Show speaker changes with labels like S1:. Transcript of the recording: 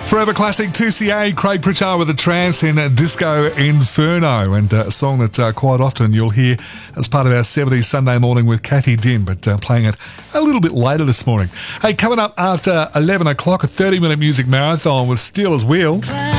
S1: Forever classic 2CA, Craig Pritchard with the Tramps in Disco Inferno, and a song that quite often you'll hear as part of our 70s Sunday morning with Kathy Dim, but playing it a little bit later this morning. Hey, coming up after 11 o'clock, a 30-minute music marathon with Steelers Wheel.